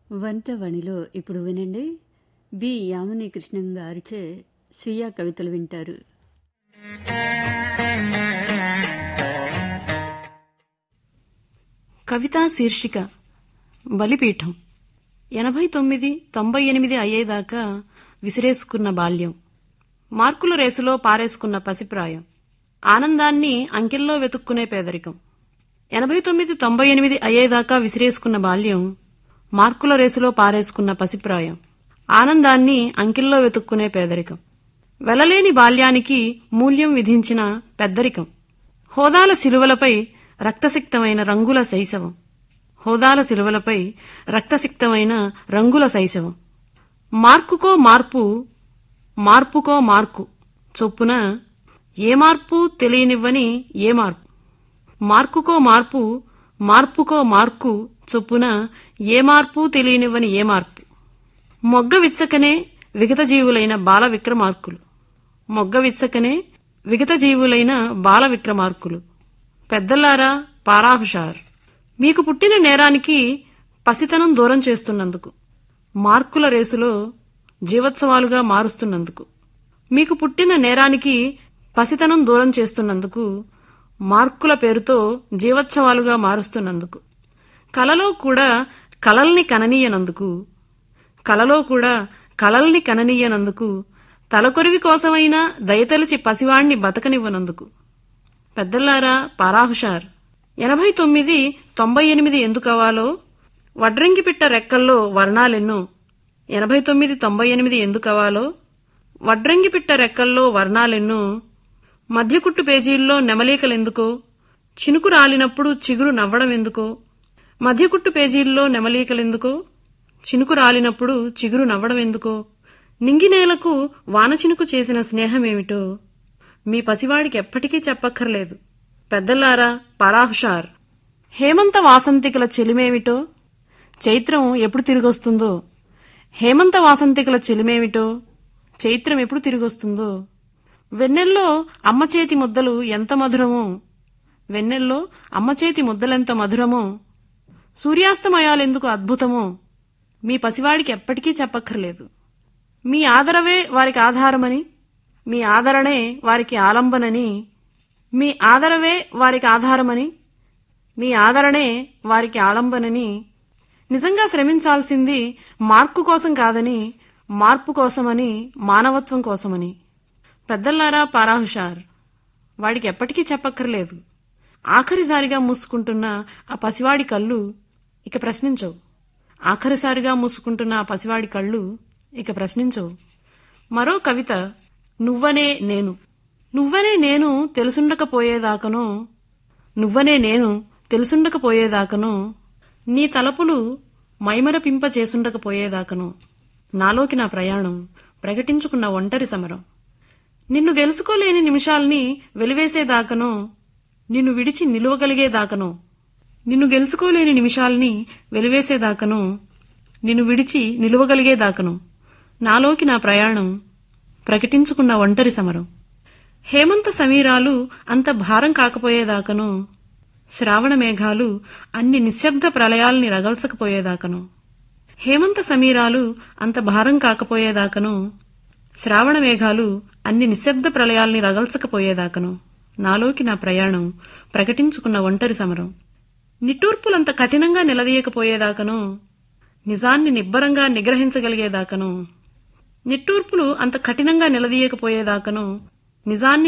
వంటవనిలో ఇప్పుడు వినండి. బి యామిని కృష్ణన్ గారిచే స్వీయ కవితలు వింటారు. కవితా శీర్షిక బలిపీఠం. 89, 98 అయ్యేదాకా విసిరేసుకున్న బాల్యం, మార్కుల రేసులో పారేసుకున్న పసిప్రాయం, ఆనందాన్ని అంకెల్లో వెతుక్కునే పేదరికం. 89, 98 అయ్యేదాకా విసిరేసుకున్న బాల్యం, మార్కుల రేసులో పారేసుకున్న పసిప్రాయం, ఆనందాన్ని అంకెల్లో వెతుక్కునే పేదరికం. వెలలేని బాల్యానికి మూల్యం విధించిన పెద్దరికం. హోదాల శిలువలపై రక్తసిక్తమైన రంగుల శైశవం, హోదాల శిలువలపై రక్తసిక్తమైన రంగుల శైశవం. మార్కుకో మార్పు, మార్పుకో మార్కు చొప్పున ఏ మార్పు తెలియనివ్వని ఏ మార్పు, మార్కుకో మార్పు, మార్పుకో మార్కు చొప్పున ఏ మార్పు తెలియనివ్వని ఏ మార్పు. మొగ్గ విచ్చకనే విగతజీవులైన బాల విక్రమార్కులు, మొగ్గ విచ్చకనే విగతజీవులైన బాల విక్రమార్కులు. పెద్దలారా పారాహుషార్, మీకు పుట్టిన నేరానికి పసితనం దూరం చేస్తున్నందుకు, మార్కుల రేసులో జీవోత్సవాలుగా మారుస్తున్నందుకు. మీకు పుట్టిన నేరానికి పసితనం దూరం చేస్తున్నందుకు, మార్కుల పేరుతో జీవోత్సవాలుగా మారుస్తున్నందుకు. కలలో కూడా కలల్ని కననీయనందుకు, కలలో కూడా కలల్ని కననీయనందుకు. తలకొరివి కోసమైనా దయతలిచి పసివాణ్ణి బతకనివ్వనందుకు. పెద్దలారా పారాహుషార్, 89, 98 ఎందుకవాలో వడ్రంగి పిట్ట రెక్కల్లో వర్ణాలెన్నో. 89, 98 ఎందుకవాలో వడ్రంగి పిట్ట రెక్కల్లో వర్ణాలెన్నో. మధ్యకుట్టు పేజీల్లో నెమలీకలెందుకో, చినుకు రాలినప్పుడు చిగురు నవ్వడం ఎందుకో. మధ్యకుట్టు పేజీల్లో నెమలీకలెందుకో, చినుకు రాలినప్పుడు చిగురు నవ్వడం ఎందుకో. నింగినేలకు వానచినుకు చేసిన స్నేహమేమిటో మీ పసివాడికి ఎప్పటికీ చెప్పక్కర్లేదు. పెద్దలారా పారాహుషార్, హేమంత వాసంతికల చెలిమేమిటో, చైత్రం ఎప్పుడు తిరిగొస్తుందో. హేమంత వాసంతికల చెలిమేమిటో, చైత్రం ఎప్పుడు తిరిగొస్తుందో. వెన్నెల్లో అమ్మచేతి ముద్దలు ఎంత మధురమో, వెన్నెల్లో అమ్మచేతి ముద్దలెంత మధురమో. సూర్యాస్తమయాలెందుకు అద్భుతమో మీ పసివాడికి ఎప్పటికీ చెప్పక్కర్లేదు. మీ ఆదరవే వారికి ఆధారమని, మీ ఆదరణే వారికి ఆలంబనని, మీ ఆదరవే వారికి ఆధారమని, మీ ఆదరణే వారికి ఆలంబనని. నిజంగా శ్రమించాల్సింది మార్కు కోసం కాదని, మార్పు కోసమని, మానవత్వం కోసమని. పెద్దల్లారా పారాహుషార్, వాడికి ఎప్పటికీ చెప్పక్కర్లేదు. ఆఖరిసారిగా మూసుకుంటున్న ఆ పసివాడి కళ్ళు ఇక ప్రశ్నించవు. ఆఖరిసారిగా మూసుకుంటున్న ఆ పసివాడి కళ్ళు ఇక ప్రశ్నించవు. మరో కవిత నువ్వనే నేను. నువ్వనే నేను తెలుసుండకపోయేదాకనో, నువ్వనే నేను తెలుసుండకపోయేదాకనో, నీ తలపులు మైమరపింప చేసుండకపోయేదాకనో. నాలోకి నా ప్రయాణం ప్రకటించుకున్న ఒంటరి సమరం. నిన్ను గెలుచుకోలేని నిమిషాల్ని వెలివేసేదాకనో, నిన్ను విడిచి నిలువగలిగేదాకనో. నిన్ను గెలుచుకోలేని నిమిషాల్ని వెలివేసేదాకనో, నిన్ను విడిచి నిలువగలిగేదాకనో. నాలోకి నా ప్రయాణం ప్రకటించుకున్న ఒంటరి సమరం. హేమంత సమీరాలు అంత భారం కాకపోయేదాకనో, శ్రావణ మేఘాలు అన్ని నిశ్శబ్ద ప్రళయాల్ని రగల్చకపోయేదాకనో. హేమంత సమీరాలు అంత భారం కాకపోయేదాకనో, శ్రావణ మేఘాలు అన్ని నిశ్శబ్ద ప్రళయాల్ని రగల్చకపోయేదాకనో. నాలోకి నా ప్రయాణం ప్రకటించుకున్న ఒంటరి సమరం. నిట్టూర్పులంత కఠినంగా నిలదీయకపోయేదాకనో, నిజాన్ని నిబ్బరంగా నిగ్రహించగలిగేదాకనో. నిట్టూర్పులు అంత కఠినంగా నిలదీయకపోయేదాకనో, నిజాన్ని